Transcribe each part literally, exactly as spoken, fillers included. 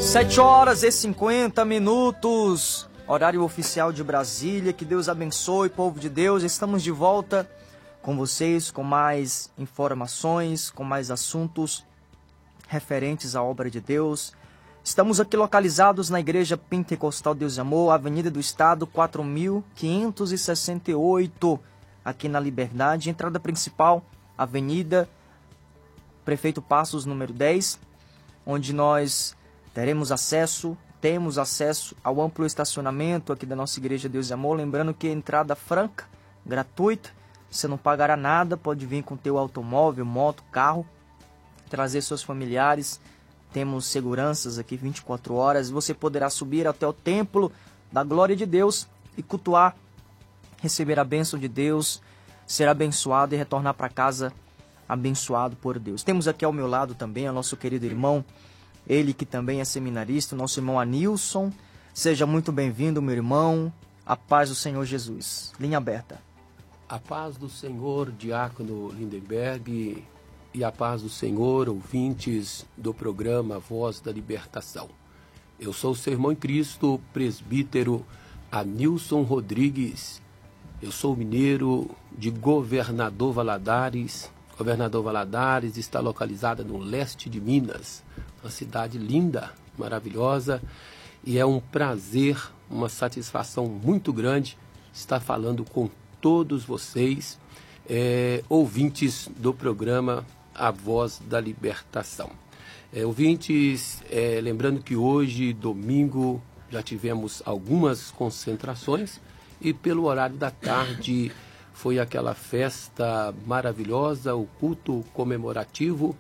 Sete horas e cinquenta minutos, horário oficial de Brasília. Que Deus abençoe, povo de Deus. Estamos de volta com vocês, com mais informações, com mais assuntos referentes à obra de Deus. Estamos aqui localizados na Igreja Pentecostal Deus e Amor, Avenida do Estado, quatro mil quinhentos e sessenta e oito, aqui na Liberdade. Entrada principal, Avenida Prefeito Passos, número dez, onde nós teremos acesso, temos acesso ao amplo estacionamento aqui da nossa Igreja Deus e Amor. Lembrando que é entrada franca, gratuita, você não pagará nada, pode vir com teu automóvel, moto, carro, trazer seus familiares. Temos seguranças aqui vinte e quatro horas. Você poderá subir até o templo da glória de Deus e cultuar, receber a bênção de Deus, ser abençoado e retornar para casa abençoado por Deus. Temos aqui ao meu lado também o nosso querido irmão, ele que também é seminarista, o nosso irmão Anilson. Seja muito bem-vindo, meu irmão. A paz do Senhor Jesus. Linha aberta. A paz do Senhor, diácono Lindenberg, e a paz do Senhor, ouvintes do programa Voz da Libertação. Eu sou o seu irmão em Cristo, presbítero Anilson Rodrigues. Eu sou mineiro de Governador Valadares. Governador Valadares está localizada no leste de Minas, uma cidade linda, maravilhosa, e é um prazer, uma satisfação muito grande estar falando com todos vocês, é, ouvintes do programa A Voz da Libertação. É, ouvintes, é, lembrando que hoje, domingo, já tivemos algumas concentrações e pelo horário da tarde foi aquela festa maravilhosa, o culto comemorativo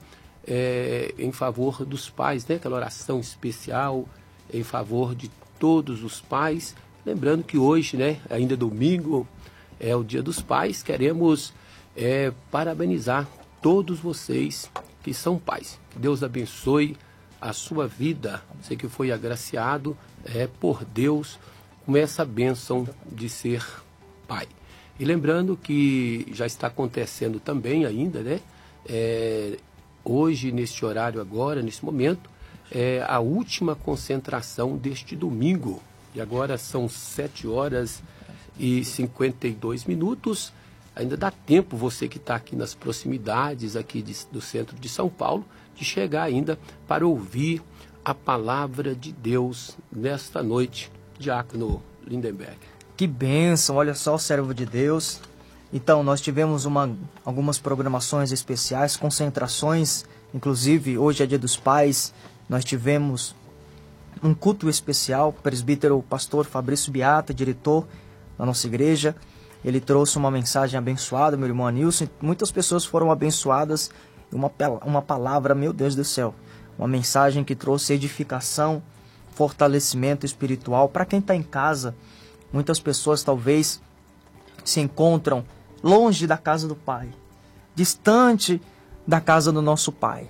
é, em favor dos pais, né? Aquela oração especial em favor de todos os pais. Lembrando que hoje, né, ainda domingo, é o Dia dos Pais. Queremos é, parabenizar todos vocês que são pais. Que Deus abençoe a sua vida. Você que foi agraciado é, por Deus com essa bênção de ser pai. E lembrando que já está acontecendo também ainda, né? É, hoje, neste horário agora, nesse momento, é a última concentração deste domingo. E agora são sete horas e cinquenta e dois minutos. Ainda dá tempo, você que está aqui nas proximidades aqui de, do centro de São Paulo, de chegar ainda para ouvir a palavra de Deus nesta noite. Diácono Lindenberg. Que bênção, olha só, o servo de Deus. Então, nós tivemos uma, algumas programações especiais, concentrações, inclusive hoje é Dia dos Pais, nós tivemos um culto especial, o presbítero pastor Fabrício Beata, diretor da nossa igreja, ele trouxe uma mensagem abençoada, meu irmão Anilson, muitas pessoas foram abençoadas, uma, uma palavra, meu Deus do céu, uma mensagem que trouxe edificação, fortalecimento espiritual para quem está em casa. Muitas pessoas talvez se encontram longe da casa do Pai, distante da casa do nosso Pai,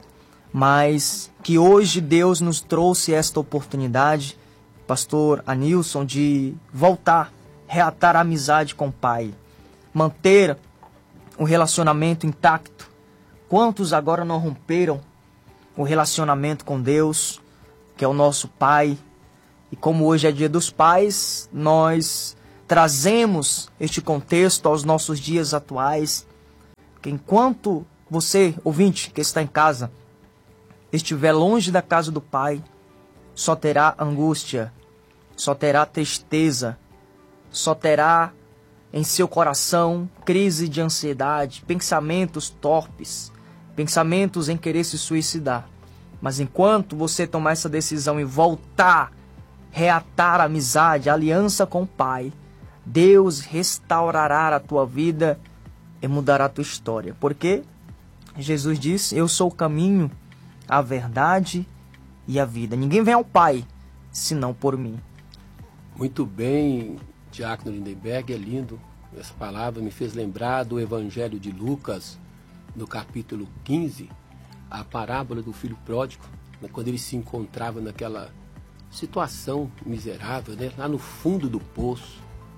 mas que hoje Deus nos trouxe esta oportunidade, pastor Anilson, de voltar, reatar a amizade com o Pai, manter o relacionamento intacto. Quantos agora não romperam o relacionamento com Deus, que é o nosso Pai? E como hoje é Dia dos Pais, nós trazemos este contexto aos nossos dias atuais. Que enquanto você, ouvinte, que está em casa, estiver longe da casa do Pai, só terá angústia, só terá tristeza, só terá em seu coração crise de ansiedade, pensamentos torpes, pensamentos em querer se suicidar. Mas enquanto você tomar essa decisão e voltar, reatar a amizade, a aliança com o Pai, Deus restaurará a tua vida e mudará a tua história. Porque Jesus disse, eu sou o caminho, a verdade e a vida. Ninguém vem ao Pai, senão por mim. Muito bem, diácono Lindenberg, é lindo. Essa palavra me fez lembrar do Evangelho de Lucas, no capítulo quinze, a parábola do filho pródigo, quando ele se encontrava naquela situação miserável, né? Lá no fundo do poço,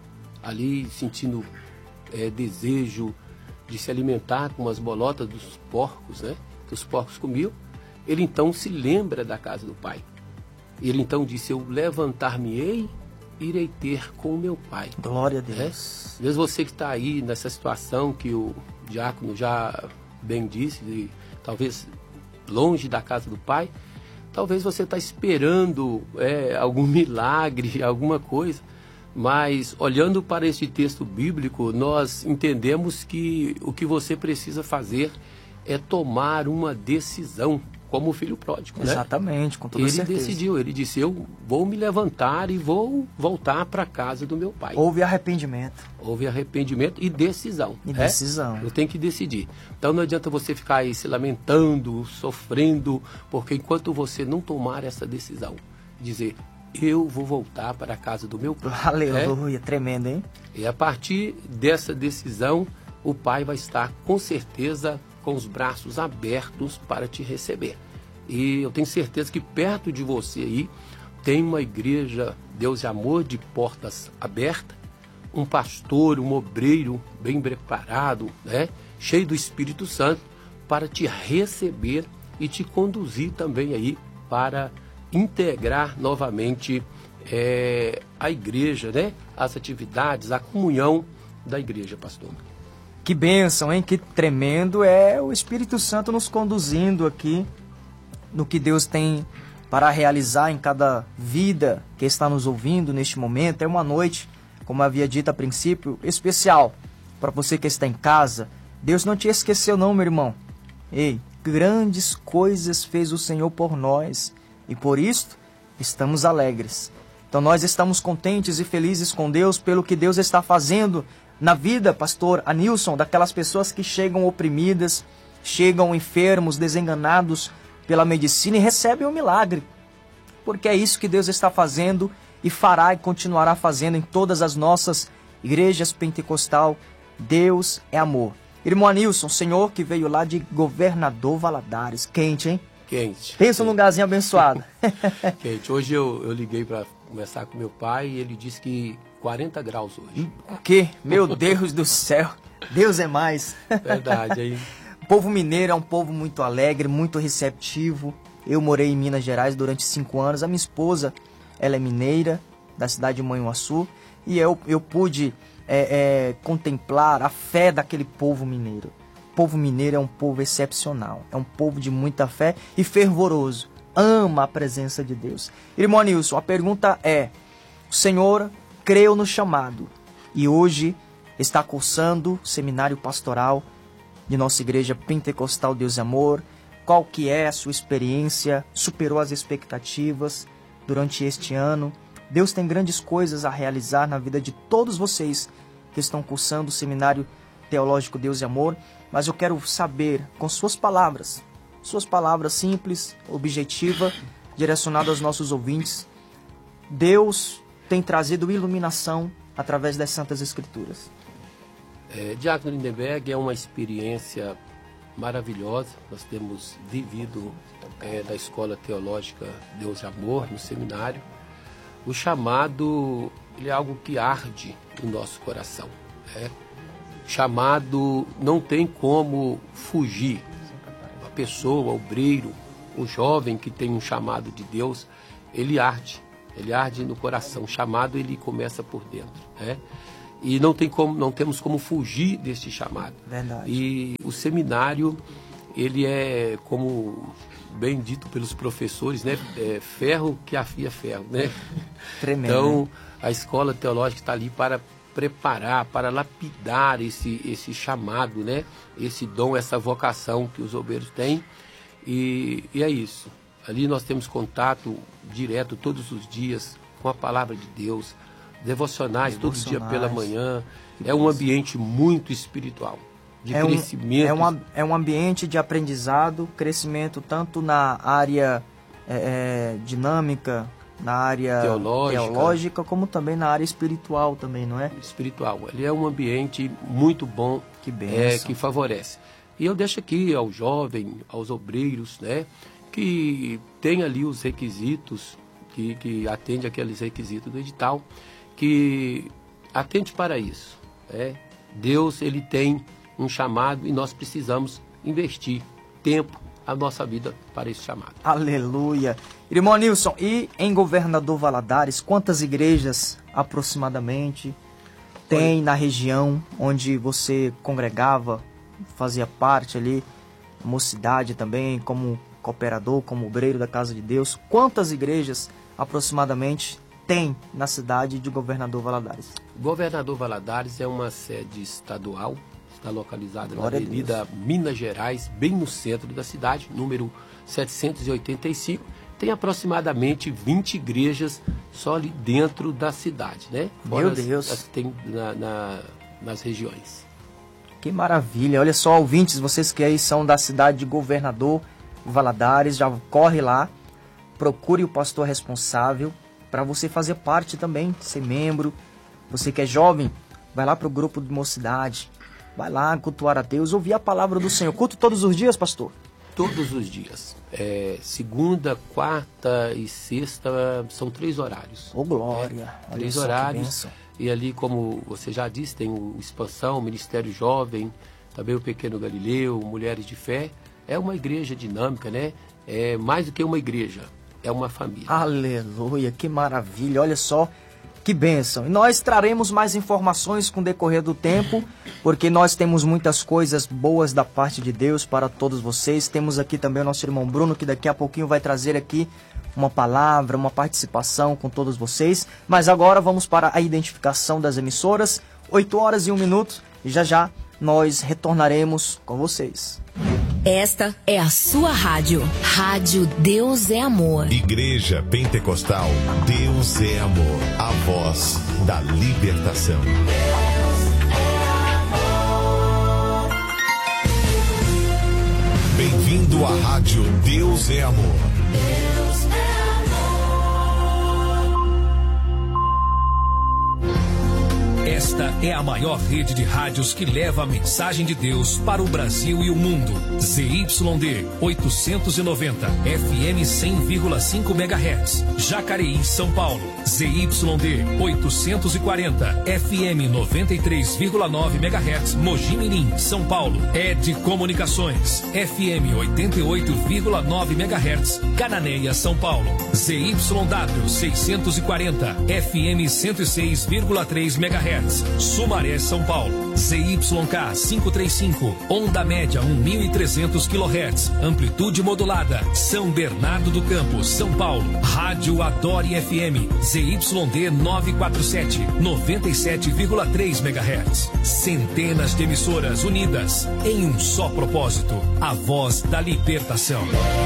ali sentindo é, desejo de se alimentar com as bolotas dos porcos, né? Que os porcos comiam. Ele então se lembra da casa do Pai. Ele então disse, eu levantar-me-ei, irei ter com o meu Pai. Glória a Deus. É? Às vezes você que está aí nessa situação que o diácono já bem disse, de, talvez longe da casa do Pai, talvez você está esperando é, algum milagre, alguma coisa, mas olhando para esse texto bíblico, nós entendemos que o que você precisa fazer é tomar uma decisão, como o filho pródigo, né? Exatamente, com toda ele certeza. Ele decidiu, ele disse, eu vou me levantar e vou voltar para a casa do meu pai. Houve arrependimento. Houve arrependimento e decisão. E é? decisão. Eu tenho que decidir. Então não adianta você ficar aí se lamentando, sofrendo, porque enquanto você não tomar essa decisão, dizer, eu vou voltar para a casa do meu pai. Aleluia, é? Tremendo, hein? E a partir dessa decisão, o pai vai estar com certeza com os braços abertos para te receber. E eu tenho certeza que perto de você aí tem uma igreja Deus e Amor de portas abertas, um pastor, um obreiro bem preparado, né, cheio do Espírito Santo, para te receber e te conduzir também aí para integrar novamente é, a igreja, né, as atividades, a comunhão da igreja, pastor. Que bênção, hein? Que tremendo é o Espírito Santo nos conduzindo aqui no que Deus tem para realizar em cada vida que está nos ouvindo neste momento. É uma noite, como havia dito a princípio, especial para você que está em casa. Deus não te esqueceu não, meu irmão. Ei, grandes coisas fez o Senhor por nós e por isto estamos alegres. Então nós estamos contentes e felizes com Deus pelo que Deus está fazendo na vida, pastor Anilson, daquelas pessoas que chegam oprimidas, chegam enfermos, desenganados pela medicina e recebem o milagre. Porque é isso que Deus está fazendo e fará e continuará fazendo em todas as nossas igrejas pentecostal. Deus é amor. Irmão Anilson, Senhor que veio lá de Governador Valadares. Quente, hein? Quente. Pensa num lugarzinho abençoado. Quente. Hoje eu, eu liguei para conversar com meu pai e ele disse que quarenta graus hoje. O quê? Meu Deus do céu. Deus é mais. Verdade. Aí. O povo mineiro é um povo muito alegre, muito receptivo. Eu morei em Minas Gerais durante cinco anos. A minha esposa, ela é mineira, da cidade de Manhuaçu. E eu, eu pude é, é, contemplar a fé daquele povo mineiro. O povo mineiro é um povo excepcional. É um povo de muita fé e fervoroso. Ama a presença de Deus. Irmão Nilson, a pergunta é: o Senhor creu no chamado e hoje está cursando o seminário pastoral de nossa igreja pentecostal Deus e Amor. Qual que é a sua experiência? Superou as expectativas durante este ano? Deus tem grandes coisas a realizar na vida de todos vocês que estão cursando o seminário teológico Deus e Amor, mas eu quero saber, com suas palavras, suas palavras simples, objetiva, direcionada aos nossos ouvintes, Deus tem trazido iluminação através das Santas Escrituras. É, Diácono Lindenberg é uma experiência maravilhosa. Nós temos vivido é, da Escola Teológica Deus e Amor, no seminário. O chamado, ele é algo que arde no nosso coração. Né? Chamado não tem como fugir. A pessoa, o obreiro, o jovem que tem um chamado de Deus, ele arde. Ele arde no coração. O chamado, ele começa por dentro. Né? E não, tem como, não temos como fugir desse chamado. Verdade. E o seminário, ele é, como bem dito pelos professores, né? É ferro que afia ferro. Né? Tremendo. Então, a escola teológica está ali para preparar, para lapidar esse, esse chamado, né? Esse dom, essa vocação que os obreiros têm. E, e é isso. Ali nós temos contato direto todos os dias com a palavra de Deus, devocionais, devocionais. Todo dia pela manhã. É um ambiente muito espiritual, de é crescimento. Um, é, um, é um ambiente de aprendizado, crescimento tanto na área é, dinâmica, na área teológica. teológica, como também na área espiritual também, não é? Espiritual. Ele é um ambiente muito bom, que, é, que favorece. E eu deixo aqui ao jovem, aos obreiros, né, que tem ali os requisitos, que, que atende aqueles requisitos do edital, que atende para isso. Né? Deus, ele tem um chamado e nós precisamos investir tempo, a nossa vida para esse chamado. Aleluia. Irmão Nilson, e em Governador Valadares, quantas igrejas aproximadamente tem Olha. na região onde você congregava, fazia parte ali, mocidade também, como cooperador, como obreiro da Casa de Deus? Quantas igrejas aproximadamente tem na cidade de Governador Valadares? Governador Valadares é uma sede estadual, está localizada na Avenida Minas Gerais, bem no centro da cidade, número setecentos e oitenta e cinco. Tem aproximadamente vinte igrejas só ali dentro da cidade, né? Fora Meu Deus! As, as que tem na, na, nas regiões. Que maravilha! Olha só, ouvintes, vocês que aí são da cidade de Governador Valadares, já corre lá, procure o pastor responsável para você fazer parte também, ser membro. Você que é jovem, vai lá para o grupo de mocidade, vai lá cultuar a Deus, ouvir a palavra do Senhor. Culto todos os dias, pastor? Todos os dias. É, segunda, quarta e sexta são três horários. Ô, glória! É, três horários. E ali, como você já disse, tem o Expansão, o Ministério Jovem, também o Pequeno Galileu, Mulheres de Fé. É uma igreja dinâmica, né? É mais do que uma igreja, é uma família. Aleluia, que maravilha, olha só, que bênção. E nós traremos mais informações com o decorrer do tempo, porque nós temos muitas coisas boas da parte de Deus para todos vocês. Temos aqui também o nosso irmão Bruno, que daqui a pouquinho vai trazer aqui uma palavra, uma participação com todos vocês. Mas agora vamos para a identificação das emissoras, oito horas e um minuto, e já já nós retornaremos com vocês. Esta é a sua rádio. Rádio Deus é Amor. Igreja Pentecostal Deus é Amor. A voz da libertação. Deus é amor. Bem-vindo à rádio Deus é Amor. Deus é amor. Esta é a maior rede de rádios que leva a mensagem de Deus para o Brasil e o mundo. Z Y D oitocentos e noventa, F M cem vírgula cinco megahertz, Jacareí, São Paulo. Z Y D oitocentos e quarenta, F M noventa e três vírgula nove megahertz, Mogi Mirim, São Paulo. Ed Comunicações, F M oitenta e oito vírgula nove megahertz, Cananéia, São Paulo. Z Y W seiscentos e quarenta, F M cento e seis vírgula três megahertz, Sumaré, São Paulo. Z Y K quinhentos e trinta e cinco, onda média mil e trezentos quilohertz, amplitude modulada, São Bernardo do Campo, São Paulo. Rádio Adore F M, Z Y D novecentos e quarenta e sete, noventa e sete vírgula três megahertz. Centenas de emissoras unidas em um só propósito, a voz da libertação.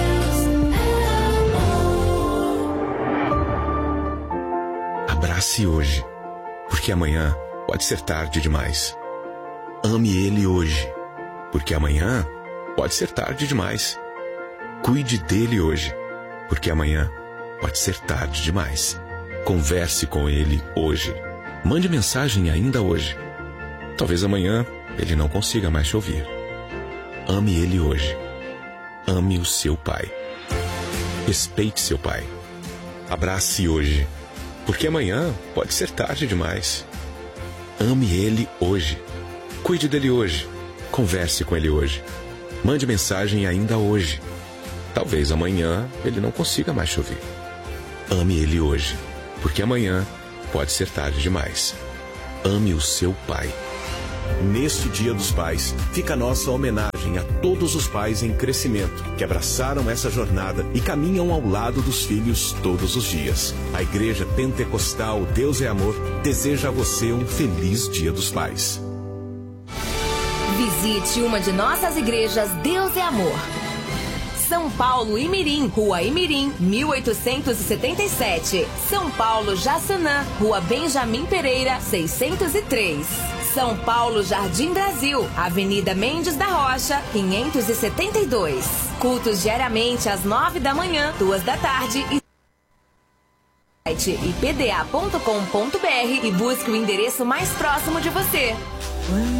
Abrace hoje, porque amanhã pode ser tarde demais. Ame ele hoje, porque amanhã pode ser tarde demais. Cuide dele hoje, porque amanhã pode ser tarde demais. Converse com ele hoje. Mande mensagem ainda hoje. Talvez amanhã ele não consiga mais te ouvir. Ame ele hoje. Ame o seu pai. Respeite seu pai. Abrace hoje, porque amanhã pode ser tarde demais. Ame ele hoje. Cuide dele hoje. Converse com ele hoje. Mande mensagem ainda hoje. Talvez amanhã ele não consiga mais te ouvir. Ame ele hoje, porque amanhã pode ser tarde demais. Ame o seu pai. Neste Dia dos Pais, fica a nossa homenagem a todos os pais em crescimento, que abraçaram essa jornada e caminham ao lado dos filhos todos os dias. A Igreja Pentecostal Deus é Amor deseja a você um feliz Dia dos Pais. Visite uma de nossas igrejas Deus é Amor. São Paulo Imirim, Rua Imirim, mil oitocentos e setenta e sete. São Paulo Jaçanã, Rua Benjamin Pereira, seiscentos e três. São Paulo Jardim Brasil, Avenida Mendes da Rocha, quinhentos e setenta e dois. Cultos diariamente às nove da manhã, duas da tarde e i p d a ponto com ponto b r e busque o endereço mais próximo de você.